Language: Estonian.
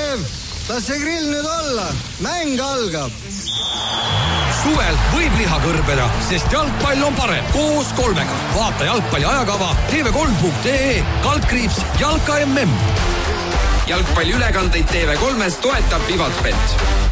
Kalev, las see grill nüüd olla. Mäng algab. Suvel võib liha kõrbeda, sest jalgpall on parem koos 3-ga. Vaata jalgpalli ajakava tv3.ee /jalka MM. Jalgpalli ülekandeid TV3-s toetab Vivatbet.